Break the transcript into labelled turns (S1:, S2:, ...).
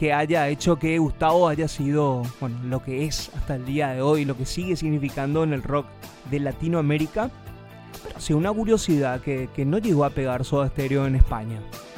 S1: que haya hecho que Gustavo haya sido, bueno, lo que es hasta el día de hoy, lo que sigue significando en el rock de Latinoamérica. Pero sí, una curiosidad que no llegó a pegar Soda Stereo en España.